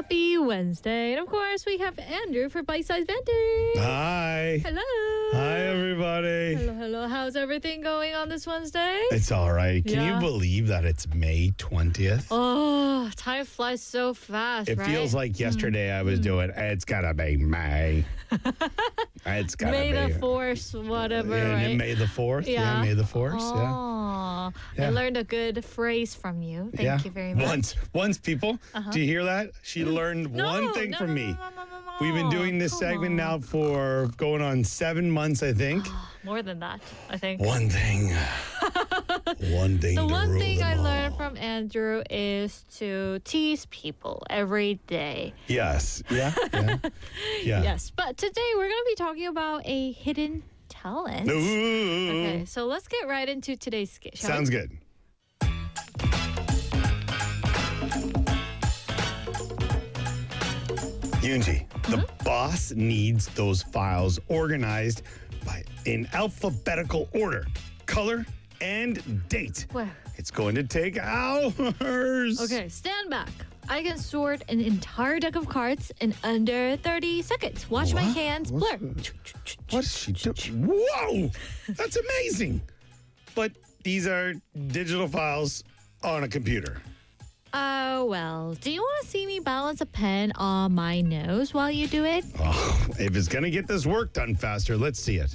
Happy Wednesday. And of course, we have Andrew for Bite Size Banter. Hi. Hello. Hi, everybody. Hello. How's everything going on this Wednesday? It's all right. Can Yeah. you believe that it's May 20th? Oh, time flies so fast, It right? feels like yesterday I was doing, it's gotta be May. It's gotta May be. the 4th, whatever, And right? May the 4th? Yeah, May the 4th. Yeah. Oh, Yeah. I learned a good phrase from you. Thank you very much. Once, people. Do you hear that? She learned one thing from me. No. We've been doing this Come segment on. now for going on 7 months, I think. More than that, I think. One thing. One thing The to one rule thing them I all. learned from Andrew is to tease people every day. Yes. Yeah. Yeah. Yes, but today we're going to be talking about a hidden talent. Ooh. Okay, so let's get right into today's skit. shall we? Sounds good. Yunji, the boss needs those files organized in alphabetical order, color, and date. Where? It's going to take hours. Okay, stand back. I can sort an entire deck of cards in under 30 seconds. Watch my What? hands What's blur. What's she doing? Whoa! That's amazing. But these are digital files on a computer. Oh, well, do you want to see me balance a pen on my nose while you do it? Oh, if it's going to get this work done faster, let's see it.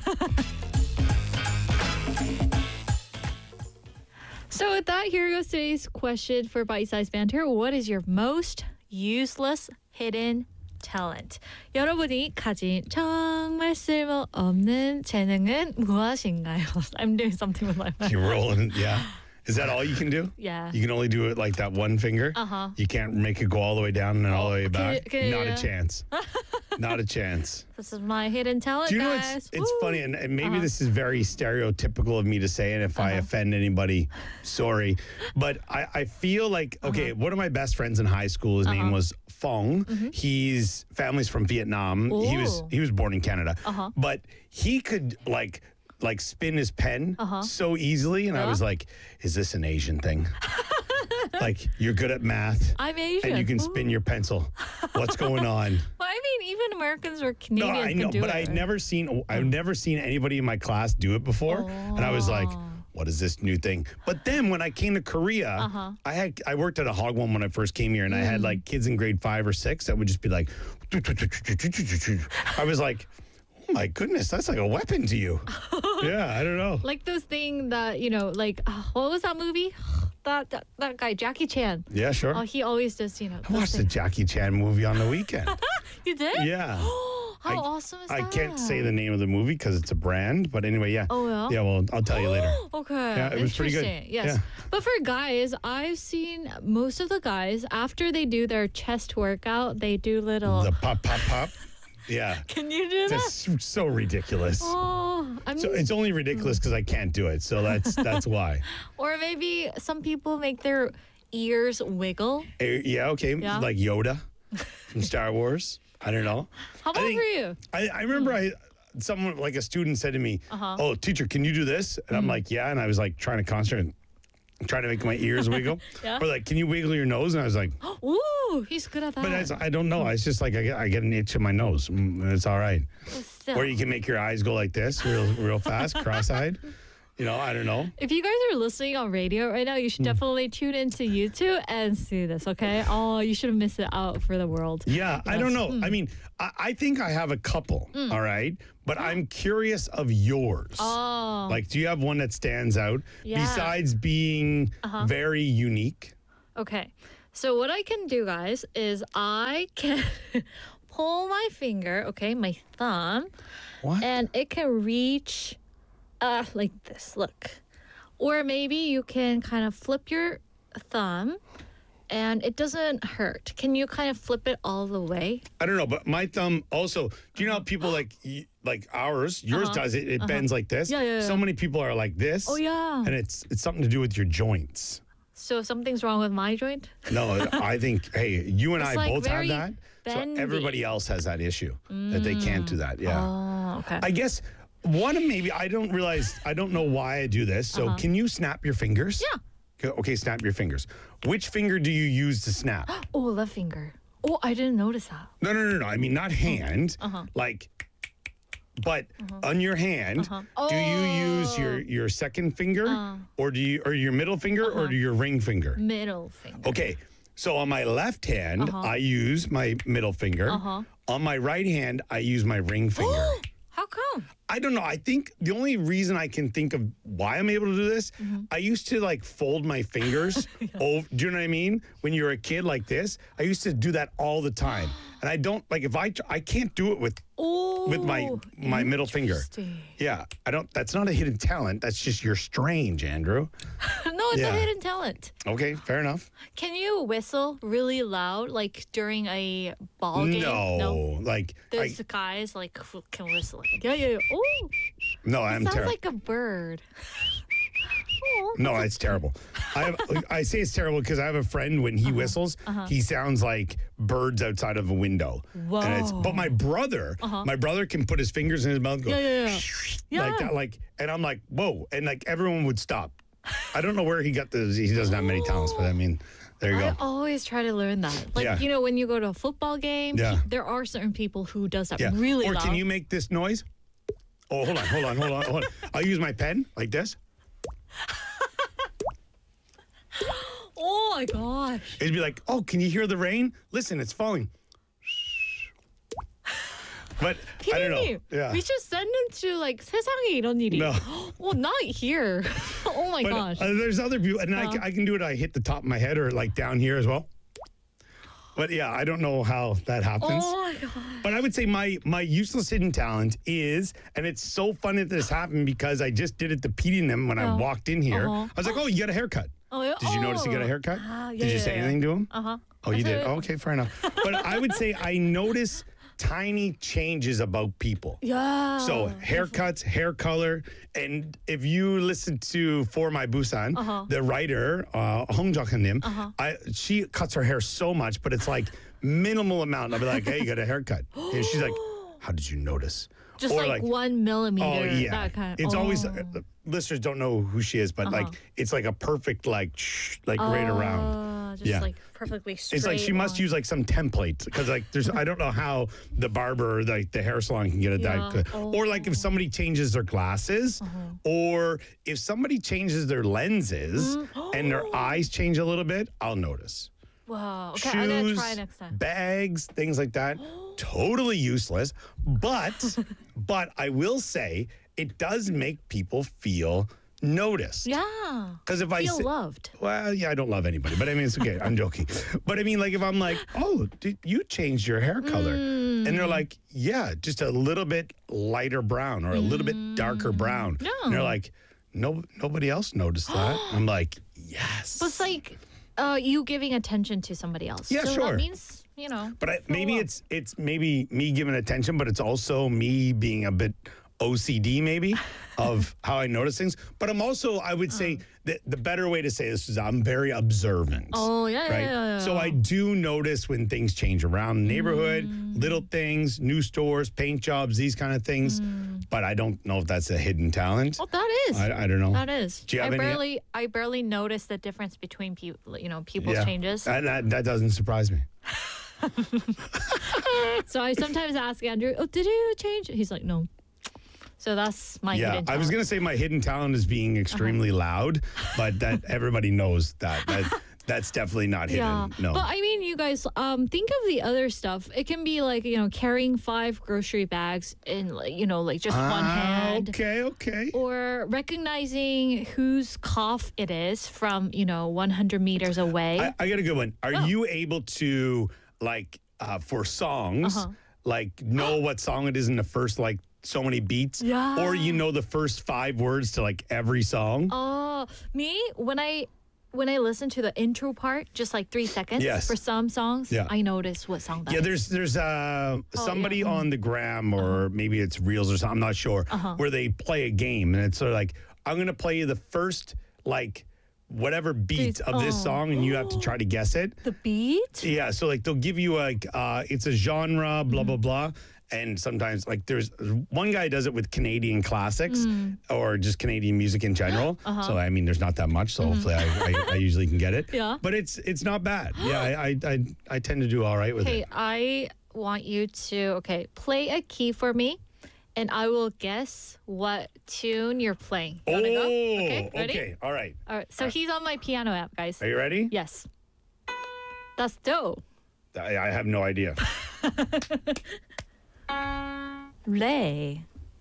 So with that, here goes today's question for Bite Size Banter. What is your most useless hidden talent? 여러분이 가진 정말 쓸모없는 재능은 무엇인가요? I'm doing something with my mouth. You're rolling, yeah. Is that all you can do? Yeah. You can only do it like that one finger? Uh-huh. You can't make it go all the way down and all the way back? can Not you- a chance. Not a chance. This is my hidden talent, Do you know guys. it's Woo. funny, and maybe this is very stereotypical of me to say, and if I offend anybody, sorry. But I feel like, okay, one of my best friends in high school, his name was Fong. His family's from Vietnam. Ooh. He was born in Canada. But he could like spin his pen so easily, and I was like, is this an Asian thing? Like, you're good at math. I'm Asian. And you can spin your pencil. What's going on? Well, I mean, even Americans or No, Canadians I know, can do but it. I've right? never seen anybody in my class do it before, and I was like, "What is this new thing?" But then when I came to Korea, I worked at a Hagwon when I first came here, and I had like kids in grade 5 or 6 that would just be like, I was like, "Oh my goodness, that's like a weapon to you." Yeah, I don't know. Like those things that, like, what was that movie? That guy, Jackie Chan. Yeah, sure. Oh, he always does, I those watched the things. Jackie Chan movie on the weekend. You did? Yeah. How awesome is that? I can't say the name of the movie because it's a brand, but anyway, yeah. Oh, yeah? Yeah, well, I'll tell you later. Okay. Yeah, it was pretty good. Interesting. Yes. Yeah. But for guys, I've seen most of the guys, after they do their chest workout, they do little. The pop. Yeah. Can you do that? That's so ridiculous. Oh, I mean, So it's only ridiculous because I can't do it. So that's why. or maybe some people make their ears wiggle. Yeah, okay. Yeah. Like Yoda from Star Wars. I don't know. How about think- for you? I remember someone, like a student said to me, "Oh, teacher, can you do this?" And I'm like, "Yeah." And I was like trying to concentrate, trying to make my ears wiggle. Yeah. Or like, "Can you wiggle your nose?" And I was like, Ooh, he's good at that. "But I don't know. It's just like I get an itch in my nose. And it's all right." Still. Or you can make your eyes go like this, real fast, cross-eyed. I don't know. If you guys are listening on radio right now, you should definitely tune into YouTube and see this, okay? Oh, you shouldn't miss it out for the world. Yeah, I don't know. I mean, I think I have a couple, all right? But I'm curious of yours. Oh. Like, do you have one that stands out Yeah. besides being very unique? Okay. So what I can do, guys, is I can pull my finger, okay, my thumb, What? and it can reach like this, look. Or maybe you can kind of flip your thumb and it doesn't hurt. Can you kind of flip it all the way? I don't know, but my thumb also, do you know how people like ours, yours does it, it bends like this? Yeah. So many people are like this. Oh, yeah. And it's something to do with your joints. So something's wrong with my joint? No, I think, hey, you and It's I like both have very that. bendy. So everybody else has that issue that they can't do that. Yeah. Oh, okay. I guess maybe I don't know why I do this. So can you snap your fingers? Yeah. Okay, snap your fingers. Which finger do you use to snap? Oh, left finger. Oh, I didn't notice that. No. I mean, not hand. Like, but on your hand, do you use your second finger, or your middle finger, or do your ring finger? Middle finger. Okay. So on my left hand, I use my middle finger. On my right hand, I use my ring finger. How come? I don't know. I think the only reason I can think of why I'm able to do this, I used to like fold my fingers. Over, do you know what I mean? When you're a kid like this, I used to do that all the time. And I don't like if I can't do it with my middle finger. Yeah, I don't. That's not a hidden talent. That's just you're strange, Andrew. No, it's a hidden talent. Okay, fair enough. Can you whistle really loud, like during a ball game? No, like there's guys like who can whistle. Yeah. Oh, no, I'm sounds terrible. like a bird. No, it's terrible. I say it's terrible because I have a friend when he whistles, he sounds like birds outside of a window. Whoa! But my brother can put his fingers in his mouth, and go like that, like, and I'm like, whoa, and like everyone would stop. I don't know where he got this. He doesn't have many talents, but I mean, there you go. I always try to learn that. Like, you know, when you go to a football game, there are certain people who does that really loud. Or can you make this noise? Oh, hold on. I'll use my pen like this. Oh my gosh. It'd be like, oh, can you hear the rain? Listen, it's falling. But I don't know. Yeah. We should send him to like 세상에 이런 일이. No. Well, not here. Oh my gosh. There's other people, and I can do it. I hit the top of my head or like down here as well. But yeah, I don't know how that happens. Oh my god. But I would say my useless hidden talent is, and it's so funny that this happened because I just did it to Petey and them when I walked in here. I was like, oh, you got a haircut. Oh, yeah. Did you notice he got a haircut? Did you say anything to him? Oh, you did? Oh, okay, fair enough. But I would say I notice tiny changes about people. Yeah. So haircuts, hair color, and if you listen to For My Busan, the writer Hong Jok-nim, she cuts her hair so much, but it's like minimal amount. I'll be like, hey, you got a haircut, and she's like, how did you notice? Just or like 1 millimeter. Oh yeah, that kind of, it's always listeners don't know who she is, but like it's like a perfect like right around. Just like perfectly straight. It's like she must use like some template because like there's I don't know how the barber like the hair salon can get it that. Or like if somebody changes their glasses, or if somebody changes their lenses and their eyes change a little bit, I'll notice. Wow. Okay, Shoes, I'm gonna try next time. Bags, things like that. Totally useless, but I will say it does make people feel noticed. Yeah. Because if I feel loved. Well, yeah, I don't love anybody, but I mean it's okay. I'm joking. But I mean, like if I'm like, oh, did you changed your hair color, and they're like, yeah, just a little bit lighter brown or a little bit darker brown, and they're like, no, nobody else noticed that. I'm like, yes. But it's like you giving attention to somebody else. Yeah, so sure. That means, you know. But maybe it's maybe me giving attention, but it's also me being a bit OCD maybe of how I notice things. But I'm also, I would say that the better way to say this is I'm very observant. Oh, yeah, right? yeah. So I do notice when things change around the neighborhood, little things, new stores, paint jobs, these kind of things. But I don't know if that's a hidden talent. Oh, that is. I don't know. That is. Do you have I barely notice the difference between people, you know, people's changes. That doesn't surprise me. So I sometimes ask Andrew, oh, did you change? He's like, no. So that's my hidden talent. I was going to say my hidden talent is being extremely loud, but that everybody knows that. That's definitely not hidden. Yeah. No. But I mean, you guys, think of the other stuff. It can be like, you know, carrying 5 grocery bags in, like, you know, like just one hand. Okay. Or recognizing whose cough it is from, you know, 100 meters away. I got a good one. Are you able to, like, for songs, like, know what song it is in the first, like, so many beats? Yeah. Or you know the first 5 words to, like, every song? Me, when I listen to the intro part, just like 3 seconds for some songs, I notice what song that is. There's somebody on the gram or maybe it's Reels or something, I'm not sure, where they play a game and it's sort of like, I'm going to play you the first, like, whatever beat of this song and you have to try to guess it. The beat? Yeah, so like they'll give you like, it's a genre, blah, blah, blah. And sometimes, like, there's one guy does it with Canadian classics or just Canadian music in general. So, I mean, there's not that much. So, hopefully, I usually can get it. Yeah. But it's not bad. Yeah, I tend to do all right with Okay, it. I want you to play a key for me, and I will guess what tune you're playing. You wanna go? Okay, ready? Okay. All right. All right. So he's on my piano app, guys. Are you ready? Yes. That's do. I have no idea. Re.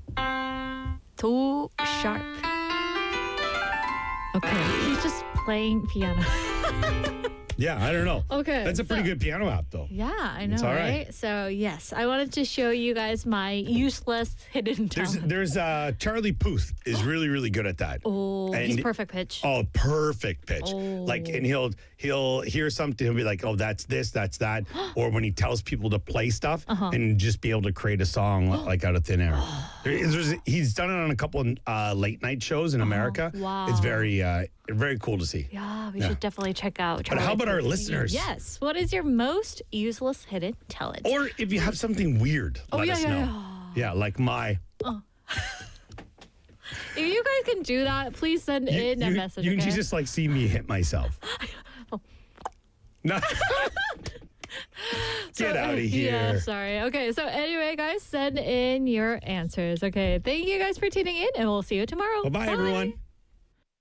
Do sharp. Okay, he's just playing piano. Yeah, I don't know. Okay, That's a pretty good piano app, though. Yeah, I know, It's all right? right. So, yes, I wanted to show you guys my useless hidden talent. There's Charlie Puth is really, really good at that. Oh, he's And- perfect pitch. Oh, perfect pitch. Oh. Like, and he'll hear something, he'll be like, oh, that's this, that's that. Or when he tells people to play stuff and just be able to create a song like out of thin air. He's done it on a couple of late night shows in America. Wow. It's very cool to see. Yeah, we should definitely check out. But how Charlie about our Puth. listeners? Yes. What is your most useless hidden talent? Or if you have something weird, let us know. Yeah, like my. If you guys can do that, please send in a message. You okay? can just like see me hit myself. No. Get out of here. Yeah, sorry. Okay, so anyway, guys, send in your answers. Okay, thank you guys for tuning in, and we'll see you tomorrow. Bye-bye, everyone.